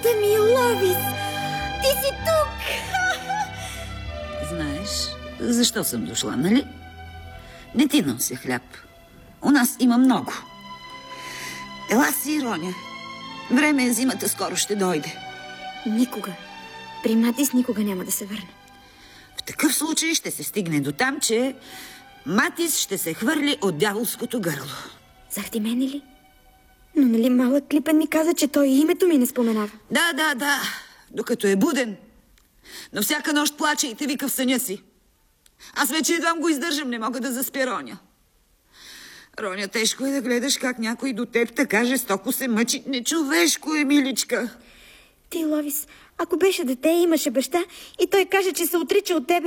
Баща ми, Ловис! Ти си тук! Знаеш, защо съм дошла, нали? Не ти нося хляб. У нас има много. Ела си, Роня. Време е, зимата скоро ще дойде. Никога. При Матис никога няма да се върне. В такъв случай ще се стигне до там, че Матис ще се хвърли от дяволското гърло. Захти мене ли? Но нали малък Клипен ми каза, че той името ми не споменава? Да. Докато е буден. Но всяка нощ плаче и те вика в съня си. Аз вече едвам го издържам, не мога да заспя, Роня. Роня, тежко е да гледаш как някой до теб така жестоко се мъчи. Нечовешко е, миличка. Ти, Ловис, ако беше дете и имаше баща и той каже, че се отрича от тебе,